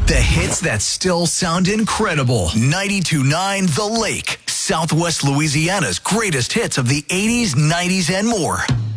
The hits that still sound incredible. 92.9 The Lake, Southwest Louisiana's greatest hits of the 80s, 90s, and more.